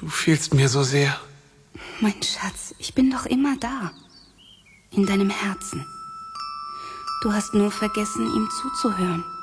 Du fehlst mir so sehr. Mein Schatz, ich bin doch immer da. In deinem Herzen. Du hast nur vergessen, ihm zuzuhören.